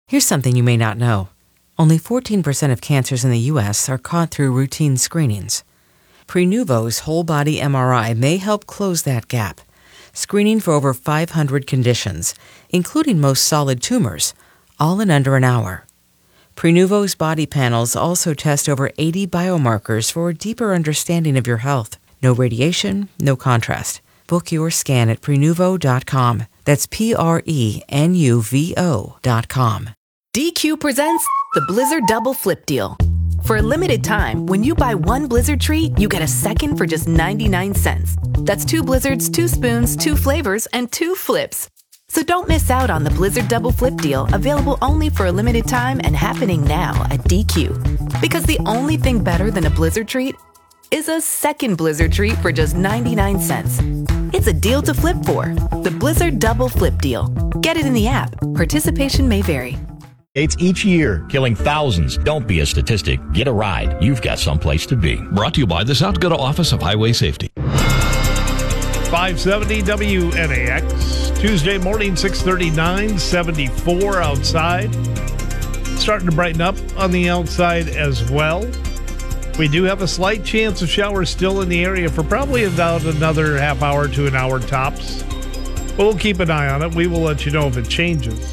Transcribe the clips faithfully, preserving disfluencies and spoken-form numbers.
Here's something you may not know. Only fourteen percent of cancers in the U S are caught through routine screenings. Prenuvo's whole-body M R I may help close that gap, screening for over five hundred conditions, including most solid tumors, all in under an hour. Prenuvo's body panels also test over eighty biomarkers for a deeper understanding of your health. No radiation, no contrast. Book your scan at Prenuvo dot com. That's P R E N U V O dot com. D Q presents the Blizzard Double Flip Deal. For a limited time, when you buy one Blizzard treat, you get a second for just ninety-nine cents. That's two Blizzards, two spoons, two flavors, and two flips. So don't miss out on the Blizzard Double Flip Deal, available only for a limited time and happening now at D Q. Because the only thing better than a Blizzard treat is a second Blizzard treat for just ninety-nine cents. It's a deal to flip for. The Blizzard Double Flip Deal. Get it in the app. Participation may vary. It's each year, killing thousands. Don't be a statistic. Get a ride. You've got someplace to be. Brought to you by the South Dakota Office of Highway Safety. five seventy W N A X. Tuesday morning, six thirty-nine, seventy-four outside. Starting to brighten up on the outside as well. We do have a slight chance of showers still in the area for probably about another half hour to an hour tops. But we'll keep an eye on it. We will let you know if it changes.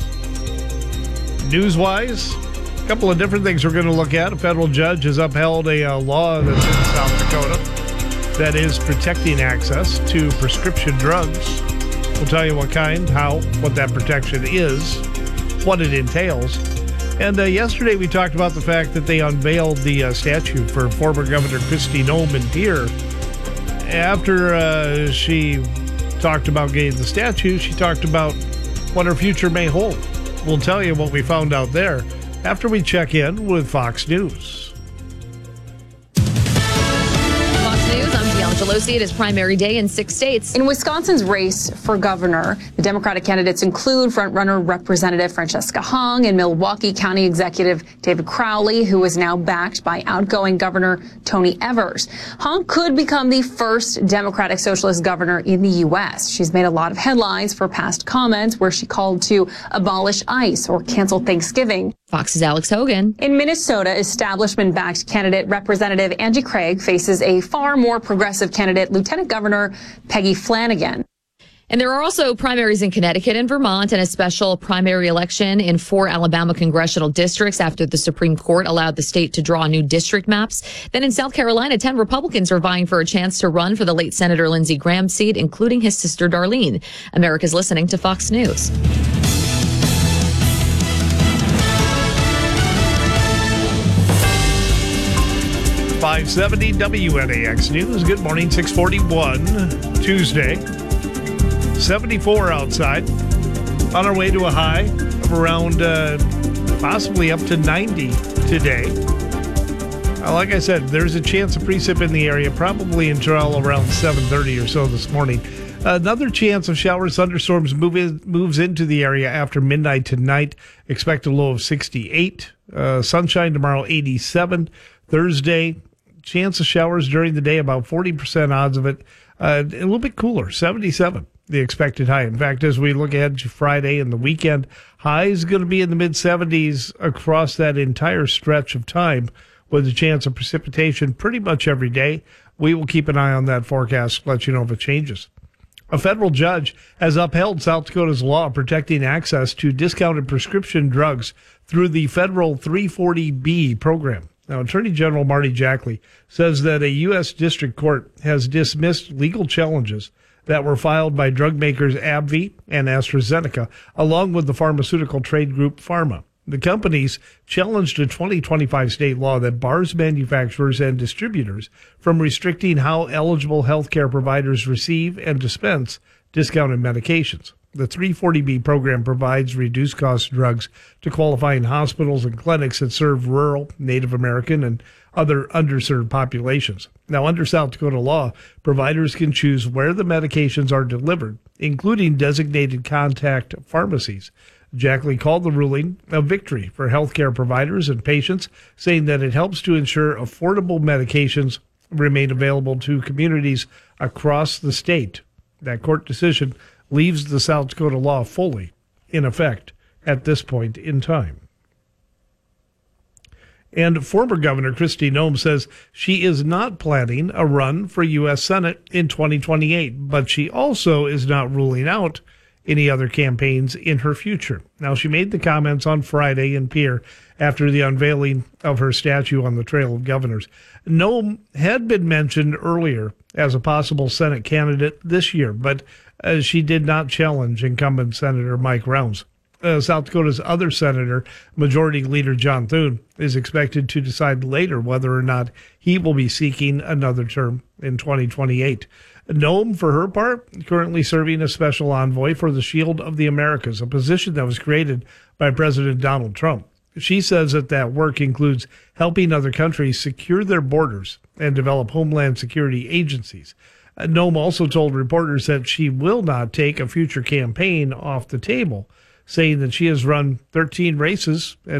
News-wise, a couple of different things we're going to look at. A federal judge has upheld a uh, law that's in South Dakota that is protecting access to prescription drugs. We'll tell you what kind, how, what that protection is, what it entails. And uh, yesterday we talked about the fact that they unveiled the uh, statue for former Governor Kristi Noem Pierre. After uh, she talked about getting the statue, she talked about what her future may hold. We'll tell you what we found out there after we check in with Fox News. Pelosi, it is primary day in six states. In Wisconsin's race for governor, the Democratic candidates include frontrunner Representative Francesca Hung and Milwaukee County Executive David Crowley, who is now backed by outgoing Governor Tony Evers. Hung could become the first Democratic Socialist governor in the U S. She's made a lot of headlines for past comments where she called to abolish ICE or cancel Thanksgiving. Fox's Alex Hogan. In Minnesota, establishment-backed candidate Representative Angie Craig faces a far more progressive candidate, Lieutenant Governor Peggy Flanagan. And there are also primaries in Connecticut and Vermont and a special primary election in four Alabama congressional districts after the Supreme Court allowed the state to draw new district maps. Then in South Carolina, ten Republicans are vying for a chance to run for the late Senator Lindsey Graham's seat, including his sister Darlene. America's listening to Fox News. five seventy W N A X News. Good morning, six forty-one, Tuesday. seventy-four outside. On our way to a high of around uh, possibly up to ninety today. Uh, like I said, there's a chance of precip in the area, probably until around seven thirty or so this morning. Another chance of showers, thunderstorms move in, moves into the area after midnight tonight. Expect a low of sixty-eight. Uh, sunshine tomorrow, eighty-seven. Thursday, chance of showers during the day, about forty percent odds of it. Uh, a little bit cooler, seventy-seven, the expected high. In fact, as we look ahead to Friday and the weekend, high is going to be in the mid-seventies across that entire stretch of time with a chance of precipitation pretty much every day. We will keep an eye on that forecast, let you know if it changes. A federal judge has upheld South Dakota's law protecting access to discounted prescription drugs through the federal three forty B program. Now, Attorney General Marty Jackley says that a U S district court has dismissed legal challenges that were filed by drug makers AbbVie and AstraZeneca, along with the pharmaceutical trade group Pharma. The companies challenged a twenty twenty-five state law that bars manufacturers and distributors from restricting how eligible healthcare providers receive and dispense discounted medications. The three forty B program provides reduced-cost drugs to qualifying hospitals and clinics that serve rural, Native American, and other underserved populations. Now, under South Dakota law, providers can choose where the medications are delivered, including designated contact pharmacies. Jackley called the ruling a victory for healthcare providers and patients, saying that it helps to ensure affordable medications remain available to communities across the state. That court decision leaves the South Dakota law fully in effect at this point in time. And former Governor Kristi Noem says she is not planning a run for U S Senate in twenty twenty-eight, but she also is not ruling out any other campaigns in her future. Now, she made the comments on Friday in Pierre after the unveiling of her statue on the Trail of Governors. Noem had been mentioned earlier as a possible Senate candidate this year, but uh, she did not challenge incumbent Senator Mike Rounds. Uh, South Dakota's other senator, Majority Leader John Thune, is expected to decide later whether or not he will be seeking another term in twenty twenty-eight. Noem, for her part, currently serving as special envoy for the Shield of the Americas, a position that was created by President Donald Trump. She says that that work includes helping other countries secure their borders and develop homeland security agencies. Uh, Noem also told reporters that she will not take a future campaign off the table, saying that she has run thirteen races and